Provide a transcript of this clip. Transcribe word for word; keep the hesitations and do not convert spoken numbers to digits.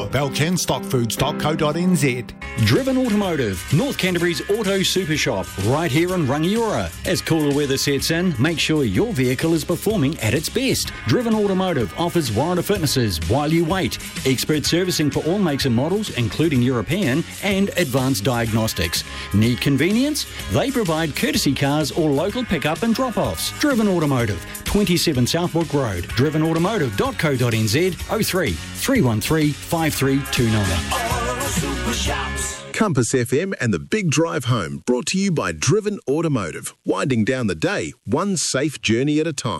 Belcan stock foods dot co dot n z. Driven Automotive, North Canterbury's auto super shop, right here in Rangiora. As cooler weather sets in, make sure your vehicle is performing at its best. Driven Automotive offers warranty fitnesses while you wait, expert servicing for all makes and models, including European, and advanced diagnostics. Need convenience? They provide courtesy cars or local pickup and drop-offs. Driven Automotive, twenty-seven Southbrook Road, driven automotive dot co dot n z, oh three, three one three, five three two nine. Compass F M and The Big Drive Home, brought to you by Driven Automotive. Winding down the day, one safe journey at a time.